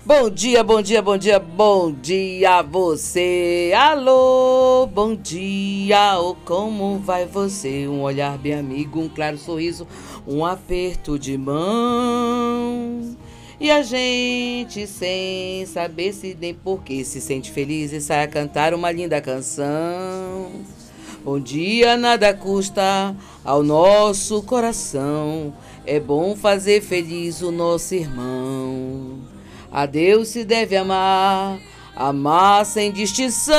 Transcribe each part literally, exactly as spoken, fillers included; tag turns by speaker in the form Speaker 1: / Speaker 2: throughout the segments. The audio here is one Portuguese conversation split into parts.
Speaker 1: Bom dia, bom dia, bom dia, bom dia a você. Alô, bom dia, oh, como vai você? Um olhar bem amigo, um claro sorriso, um aperto de mão. E a gente, sem saber se nem porquê, se sente feliz e sai a cantar uma linda canção. Bom dia, nada custa ao nosso coração. É bom fazer feliz o nosso irmão. A Deus se deve amar, amar sem distinção.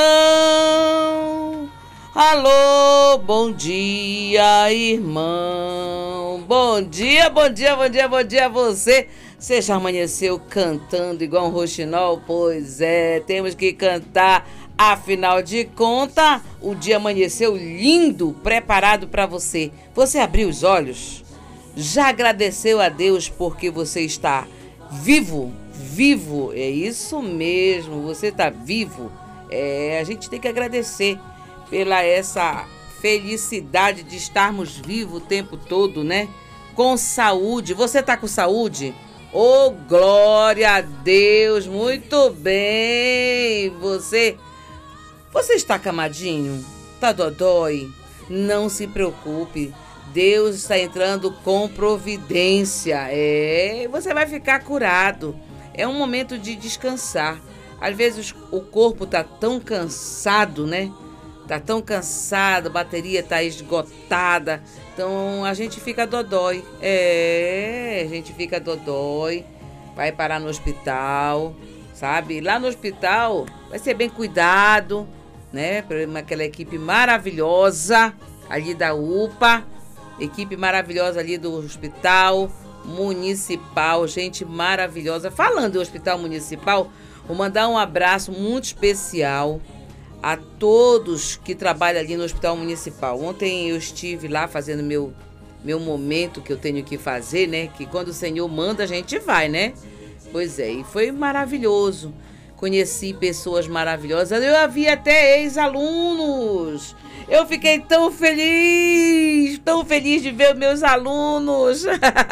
Speaker 1: Alô, bom dia, irmão. Bom dia, bom dia, bom dia, bom dia a você. Você já amanheceu cantando igual um roxinol? Pois é, temos que cantar. Afinal de contas, o dia amanheceu lindo, preparado para você. Você abriu os olhos? Já agradeceu a Deus porque você está vivo? Vivo, é isso mesmo, você está vivo. É, a gente tem que agradecer pela essa felicidade de estarmos vivos o tempo todo, né? Com saúde. Você está com saúde? Oh, glória a Deus, muito bem. Você, você está camadinho? Tá dodói? Não se preocupe. Deus está entrando com providência. É, você vai ficar curado. É um momento de descansar. Às vezes o corpo tá tão cansado, né? Tá tão cansado, a bateria tá esgotada. Então a gente fica dodói. É, a gente fica dodói. Vai parar no hospital, sabe? Lá no hospital vai ser bem cuidado, né? Por aquela equipe maravilhosa ali da U P A. Equipe maravilhosa ali do hospital municipal, gente maravilhosa. Falando do hospital municipal, vou mandar um abraço muito especial a todos que trabalham ali no hospital municipal. Ontem eu estive lá fazendo meu, meu momento que eu tenho que fazer, né? Que quando o Senhor manda, a gente vai, né? Pois é, e foi maravilhoso. Conheci pessoas maravilhosas. Eu havia até ex-alunos. Eu fiquei tão feliz, tão feliz de ver meus alunos.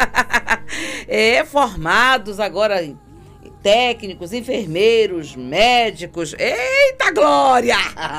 Speaker 1: É, formados agora, técnicos, enfermeiros, médicos. Eita glória!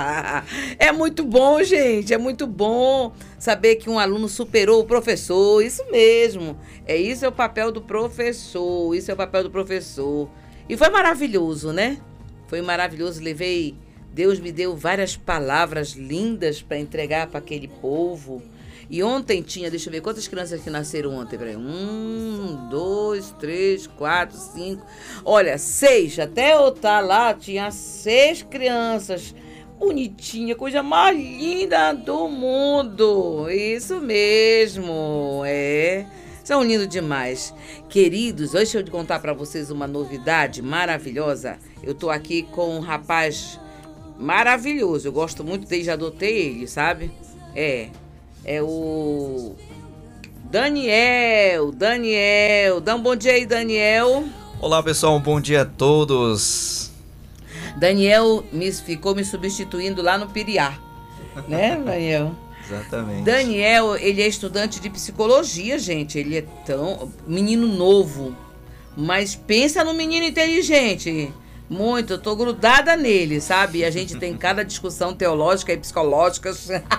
Speaker 1: É muito bom, gente, é muito bom saber que um aluno superou o professor. Isso mesmo, é isso é o papel do professor, isso é o papel do professor. E foi maravilhoso, né? Foi maravilhoso, levei... Deus me deu várias palavras lindas para entregar para aquele povo. E ontem tinha, deixa eu ver, quantas crianças que nasceram ontem? Peraí, um, dois, três, quatro, cinco. Olha, seis. Até eu estar lá, tinha seis crianças. Bonitinha, coisa mais linda do mundo. Isso mesmo, é. São lindos demais. Queridos, deixa eu contar para vocês uma novidade maravilhosa. Eu tô aqui com um rapaz... maravilhoso, eu gosto muito dele, já adotei ele, sabe? É, é o Daniel, Daniel, dá um bom dia aí, Daniel.
Speaker 2: Olá pessoal, um bom dia a todos.
Speaker 1: Daniel me, ficou me substituindo lá no Piriá, né, Daniel?
Speaker 2: Exatamente.
Speaker 1: Daniel, ele é estudante de psicologia, gente, ele é tão, menino novo, mas pensa no menino inteligente. Muito, eu tô grudada nele, sabe? A gente tem cada discussão teológica e psicológica.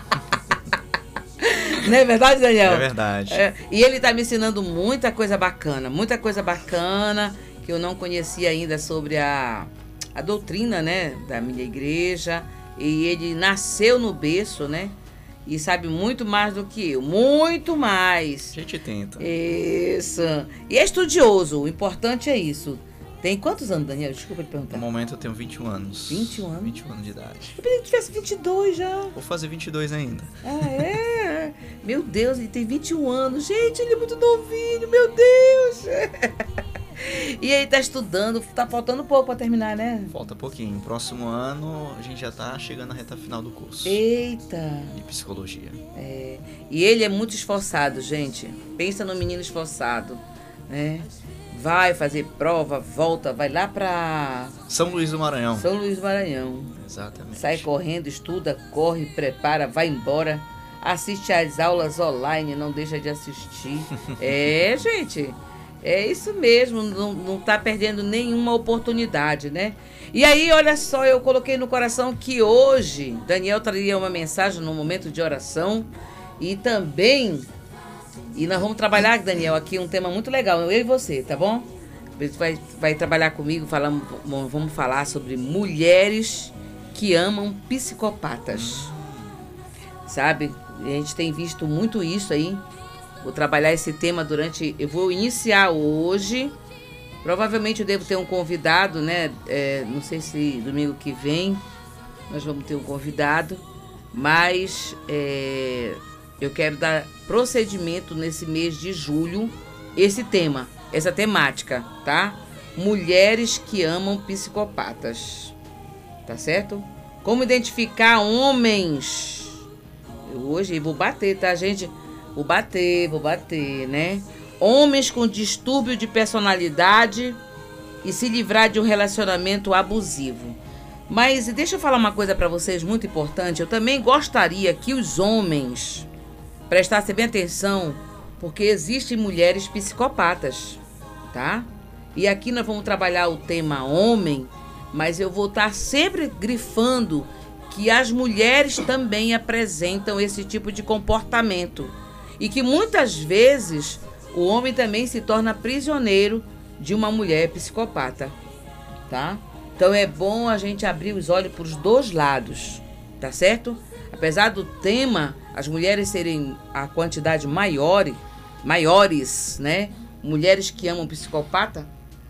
Speaker 1: Não é verdade, Daniel?
Speaker 2: É verdade.
Speaker 1: É, e ele tá me ensinando muita coisa bacana, muita coisa bacana que eu não conhecia ainda sobre a, a doutrina, né, da minha igreja. E ele nasceu no berço, né? E sabe muito mais do que eu, muito mais.
Speaker 2: A gente tenta.
Speaker 1: Isso. E é estudioso, o importante é isso. Tem quantos anos, Daniel? Desculpa te perguntar.
Speaker 2: No momento eu tenho vinte e um anos.
Speaker 1: vinte e um anos?
Speaker 2: vinte e um anos de idade.
Speaker 1: Eu pensei que tivesse vinte e dois já.
Speaker 2: Vou fazer vinte e dois ainda.
Speaker 1: Ah, é? Meu Deus, ele tem vinte e um anos. Gente, ele é muito novinho, meu Deus. E aí, tá estudando, tá faltando pouco pra terminar, né?
Speaker 2: Falta pouquinho. Próximo ano a gente já tá chegando na reta final do curso.
Speaker 1: Eita.
Speaker 2: De psicologia.
Speaker 1: É. E ele é muito esforçado, gente. Pensa no menino esforçado, né? Vai fazer prova, volta, vai lá pra...
Speaker 2: São Luís do Maranhão.
Speaker 1: São Luís do Maranhão.
Speaker 2: Exatamente.
Speaker 1: Sai correndo, estuda, corre, prepara, vai embora. Assiste às aulas online, não deixa de assistir. É, gente. É isso mesmo, não, não tá perdendo nenhuma oportunidade, né? E aí, olha só, eu coloquei no coração que hoje Daniel traria uma mensagem no momento de oração e também, e nós vamos trabalhar, Daniel, aqui um tema muito legal, eu e você, tá bom? Você vai, vai trabalhar comigo, falamos, vamos falar sobre mulheres que amam psicopatas, sabe? A gente tem visto muito isso aí. Vou trabalhar esse tema durante... Eu vou iniciar hoje. Provavelmente eu devo ter um convidado, né? É, não sei se domingo que vem nós vamos ter um convidado. Mas é, eu quero dar procedimento nesse mês de julho. Esse tema, essa temática, tá? Mulheres que amam psicopatas. Tá certo? Como identificar homens... Eu hoje vou bater, tá, gente? Vou bater, vou bater, né? Homens com distúrbio de personalidade e se livrar de um relacionamento abusivo. Mas deixa eu falar uma coisa pra vocês muito importante. Eu também gostaria que os homens prestassem bem atenção, porque existem mulheres psicopatas, tá? E aqui nós vamos trabalhar o tema homem, mas eu vou estar sempre grifando que as mulheres também apresentam esse tipo de comportamento. E que muitas vezes o homem também se torna prisioneiro de uma mulher psicopata, tá? Então é bom a gente abrir os olhos para os dois lados, tá certo? Apesar do tema, as mulheres serem a quantidade maior, maiores, né? Mulheres que amam psicopata,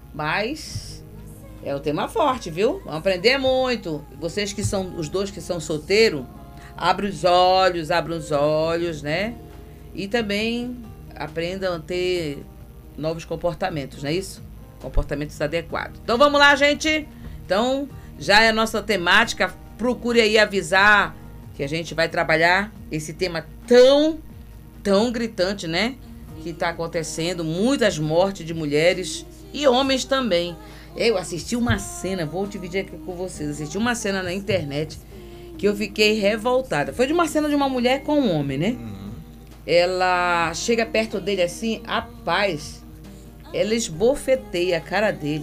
Speaker 1: mas é um tema forte, viu? Vamos aprender muito. Vocês que são, os dois que são solteiros, abrem os olhos, abram os olhos, né? E também aprendam a ter novos comportamentos, não é isso? Comportamentos adequados. Então vamos lá, gente. Então, já é a nossa temática. Procure aí avisar que a gente vai trabalhar esse tema tão, tão gritante, né? Que está acontecendo. Muitas mortes de mulheres e homens também. Eu assisti uma cena, vou dividir aqui com vocês. Assisti uma cena na internet que eu fiquei revoltada. Foi de uma cena de uma mulher com um homem, né? Ela chega perto dele assim, a paz, ela esbofeteia a cara dele.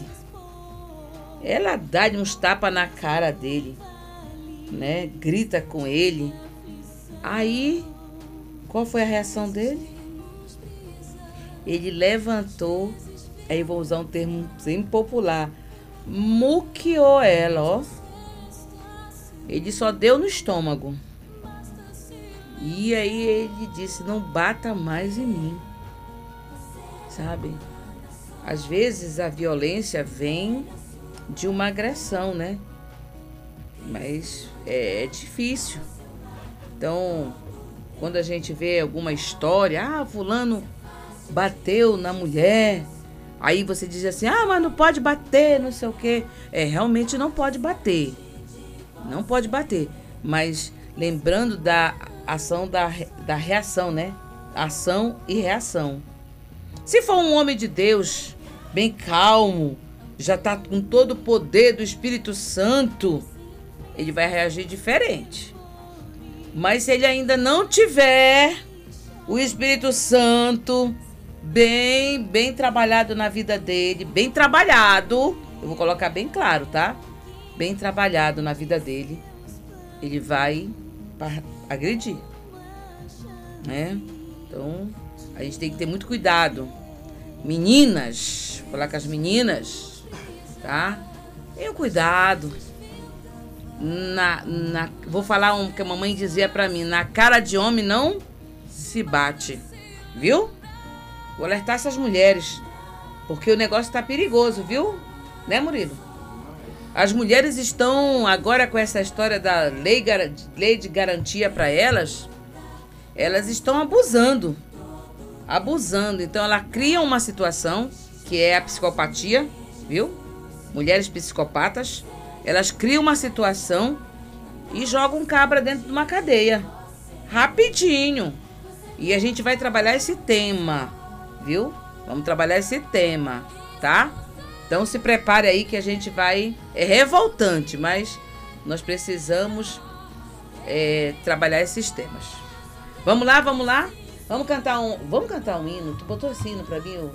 Speaker 1: Ela dá uns tapas na cara dele, né? Grita com ele. Aí, qual foi a reação dele? Ele levantou, aí vou usar um termo bem popular, muqueou ela, ó. Ele só deu no estômago. E aí ele disse, não bata mais em mim, sabe? Às vezes a violência vem de uma agressão, né? Mas é, é difícil. Então, quando a gente vê alguma história, ah, fulano bateu na mulher, aí você diz assim, ah, mas não pode bater, não sei o quê. É, realmente não pode bater. Não pode bater. Mas lembrando da ação da, da reação, né? Ação e reação. Se for um homem de Deus, bem calmo, já está com todo o poder do Espírito Santo, ele vai reagir diferente. Mas se ele ainda não tiver o Espírito Santo bem, bem trabalhado na vida dele, bem trabalhado, eu vou colocar bem claro, tá? Bem trabalhado na vida dele, ele vai agredir, né? Então, a gente tem que ter muito cuidado. Meninas, vou falar com as meninas, tá? Tenham cuidado. Na, na, vou falar um que a mamãe dizia pra mim, na cara de homem não se bate, viu? Vou alertar essas mulheres, porque o negócio tá perigoso, viu? Né, Murilo? As mulheres estão agora com essa história da lei, lei de garantia para elas, elas estão abusando, abusando. Então ela cria uma situação que é a psicopatia, viu? Mulheres psicopatas, elas criam uma situação e jogam um cabra dentro de uma cadeia, rapidinho. E a gente vai trabalhar esse tema, viu? Vamos trabalhar esse tema, tá? Então se prepare aí que a gente vai... É revoltante, mas nós precisamos é, trabalhar esses temas. Vamos lá, vamos lá? Vamos cantar um... Vamos cantar um hino? Tu botou esse hino pra mim, tu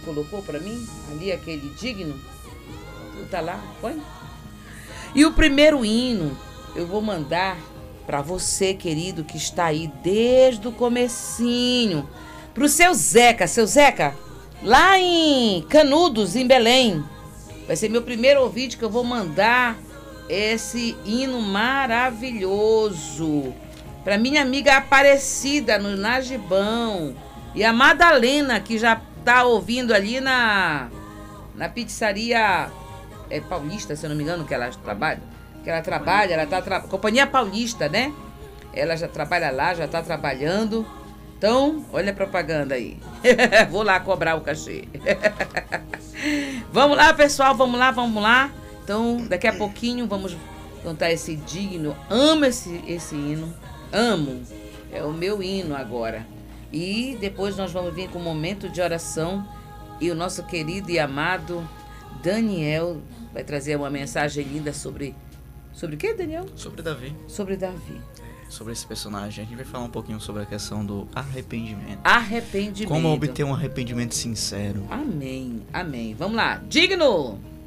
Speaker 1: colocou para mim, ali aquele digno. Tá lá, põe. E o primeiro hino eu vou mandar para você, querido, que está aí desde o comecinho. Pro seu Zeca, seu Zeca, lá em Canudos, em Belém. Vai ser meu primeiro ouvinte que eu vou mandar esse hino maravilhoso. Para minha amiga Aparecida, no Najibão. E a Madalena, que já tá ouvindo ali na, na pizzaria é, Paulista, se eu não me engano, que ela trabalha. Que ela trabalha, ela tá tra... Companhia Paulista, né? Ela já trabalha lá, já tá trabalhando. Então, olha a propaganda aí. Vou lá cobrar o cachê. Vamos lá, pessoal, vamos lá, vamos lá. Então, daqui a pouquinho vamos cantar esse digno. Amo esse, esse hino. Amo. É o meu hino agora. E depois nós vamos vir com um momento de oração. E o nosso querido e amado Daniel vai trazer uma mensagem linda sobre... Sobre o que, Daniel?
Speaker 2: Sobre Davi.
Speaker 1: Sobre Davi.
Speaker 2: Sobre esse personagem. A gente vai falar um pouquinho sobre a questão do arrependimento.
Speaker 1: Arrependimento.
Speaker 2: Como obter um arrependimento sincero.
Speaker 1: Amém, amém. Vamos lá. Digno!